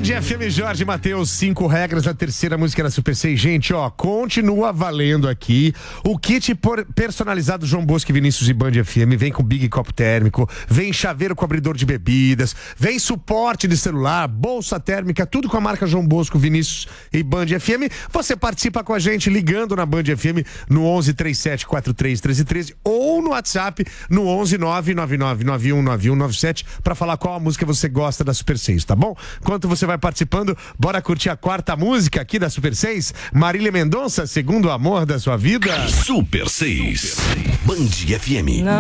FM, Jorge Mateus, 5 regras da terceira música da Super 6. Gente, ó, continua valendo aqui o kit personalizado João Bosco e Vinícius e Band FM. Vem com Big Copo Térmico, vem chaveiro com abridor de bebidas, vem suporte de celular, bolsa térmica, tudo com a marca João Bosco, Vinícius e Band FM. Você participa com a gente ligando na Band FM no 11 37 43 13 13 ou no WhatsApp no 11 999 91 9197 para falar qual a música você gosta da Super 6, tá bom? Enquanto você vai participando, bora curtir a quarta música aqui da Super 6. Marília Mendonça, Segundo o Amor da Sua Vida. Super 6, Band FM.